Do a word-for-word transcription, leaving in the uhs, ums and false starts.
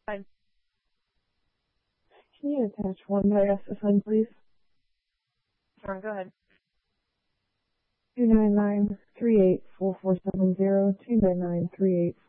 Fine. Can you attach one that I asked to sign, please? Sure, go ahead. Two nine nine three eight four four seven zero. Two nine nine three eight